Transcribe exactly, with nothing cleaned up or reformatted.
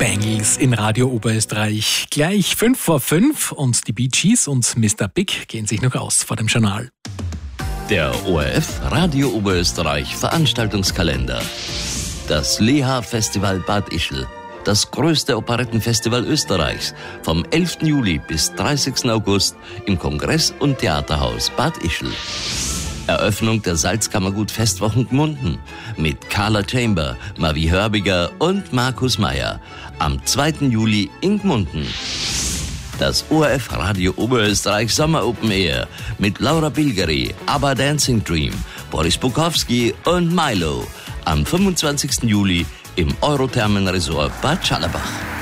Bangles in Radio Oberösterreich. Gleich fünf vor fünf und die Bee Gees und Mister Big gehen sich noch aus vor dem Journal. Der O R F Radio Oberösterreich Veranstaltungskalender. Das Leha-Festival Bad Ischl. Das größte Operettenfestival Österreichs. Vom elften Juli bis dreißigsten August im Kongress- und Theaterhaus Bad Ischl. Eröffnung der Salzkammergut Festwochen Gmunden mit Carla Chamber, Mavi Hörbiger und Markus Meyer am zweiten Juli in Gmunden. Das O R F Radio Oberösterreich Sommer Open Air mit Laura Bilgeri, ABBA Dancing Dream, Boris Bukowski und Milo am fünfundzwanzigsten Juli im Eurothermen Resort Bad Schallerbach.